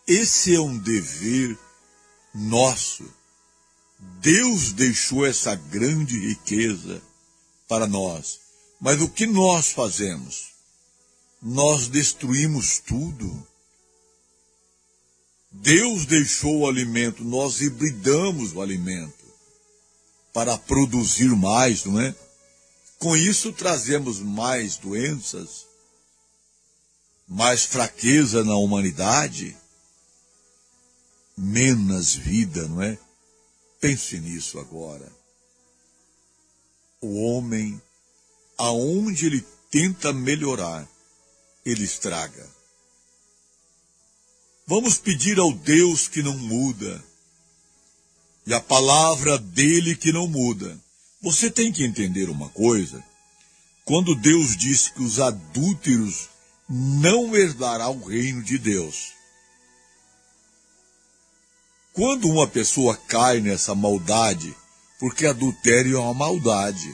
Esse é um dever nosso. Deus deixou essa grande riqueza para nós. Mas o que nós fazemos? Nós destruímos tudo. Deus deixou o alimento, nós hibridamos o alimento para produzir mais, não é? Com isso trazemos mais doenças, mais fraqueza na humanidade, menos vida, não é? Pense nisso agora. O homem, aonde ele tenta melhorar, ele estraga. Vamos pedir ao Deus que não muda, e a palavra dele que não muda. Você tem que entender uma coisa, quando Deus diz que os adúlteros não herdarão o reino de Deus. Quando uma pessoa cai nessa maldade, porque adultério é uma maldade.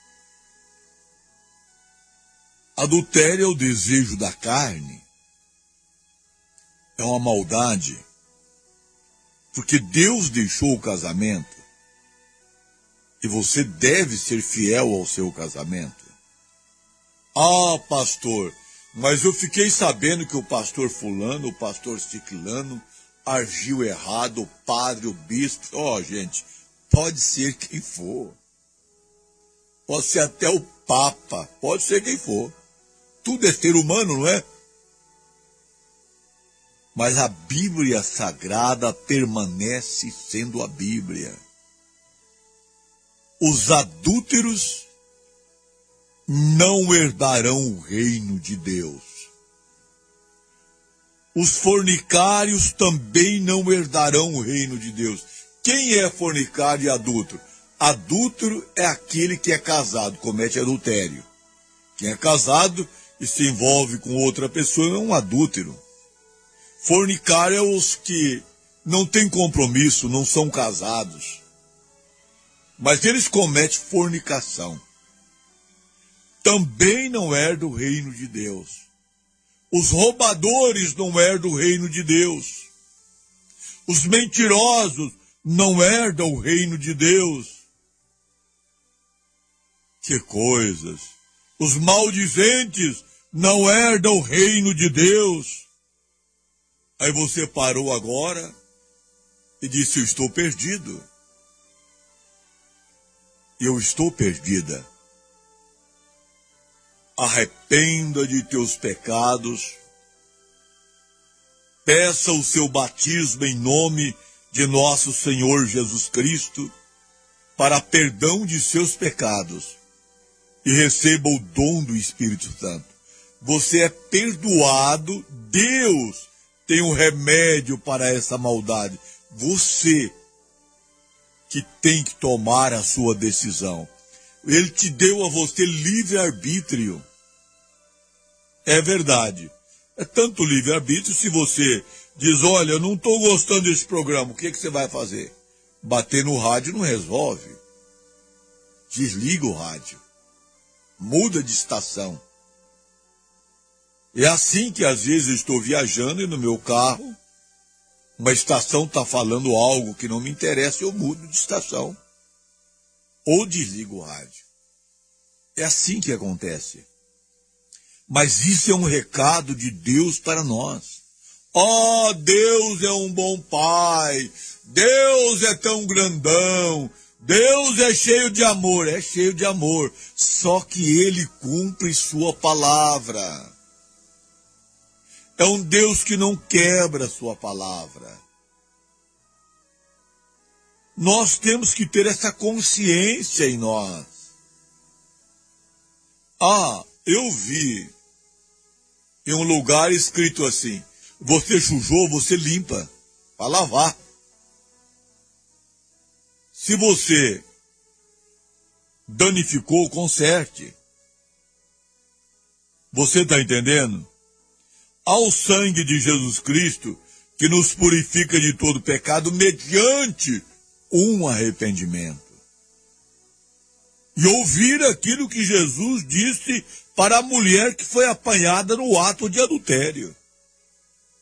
Adultério é o desejo da carne. É uma maldade. Porque Deus deixou o casamento. E você deve ser fiel ao seu casamento. Ah, pastor, mas eu fiquei sabendo que o pastor fulano, o pastor ciclano, agiu errado, o padre, o bispo. Gente, pode ser quem for. Pode ser até o papa, pode ser quem for. Tudo é ser humano, não é? Mas a Bíblia Sagrada permanece sendo a Bíblia. Os adúlteros não herdarão o reino de Deus. Os fornicários também não herdarão o reino de Deus. Quem é fornicário e adúltero? Adúltero é aquele que é casado, comete adultério. Quem é casado e se envolve com outra pessoa é um adúltero. Fornicário é os que não têm compromisso, não são casados. Mas eles cometem fornicação. Também não herdam o reino de Deus. Os roubadores não herdam o reino de Deus. Os mentirosos não herdam o reino de Deus. Que coisas! Os maldizentes não herdam o reino de Deus. Aí você parou agora e disse, eu estou perdido. Eu estou perdida. Arrependa de teus pecados, peça o seu batismo em nome de nosso Senhor Jesus Cristo, para perdão de seus pecados, e receba o dom do Espírito Santo. Você é perdoado, Deus tem um remédio para essa maldade. Você que tem que tomar a sua decisão. Ele te deu a você livre-arbítrio. É verdade. É tanto livre-arbítrio, se você diz, olha, eu não estou gostando desse programa, o que você vai fazer? Bater no rádio não resolve. Desliga o rádio. Muda de estação. É assim que às vezes eu estou viajando e no meu carro, uma estação está falando algo que não me interessa, eu mudo de estação. Ou desligo o rádio. É assim que acontece. Mas isso é um recado de Deus para nós. Oh, Deus é um bom pai. Deus é tão grandão. Deus é cheio de amor. É cheio de amor. Só que ele cumpre sua palavra. É um Deus que não quebra sua palavra. Nós temos que ter essa consciência em nós. Eu vi em um lugar escrito assim, você sujou, você limpa, para lavar. Se você danificou, conserte. Você está entendendo? Ao sangue de Jesus Cristo, que nos purifica de todo pecado, mediante um arrependimento. E ouvir aquilo que Jesus disse para a mulher que foi apanhada no ato de adultério.